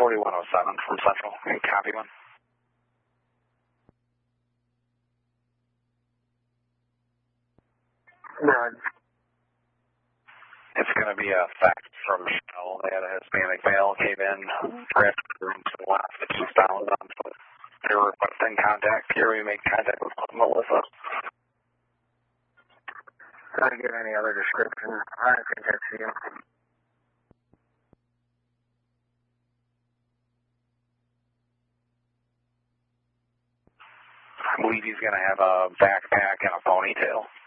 4107 from Central, and copy one. None. It's going to be a fax from Shell. They had a Hispanic male came in, transferred the room to the left. It's just down on foot. They were requesting contact. Here we make contact with Melissa. Did I get any other description? I think that's you. I believe he's going to have a backpack and a ponytail.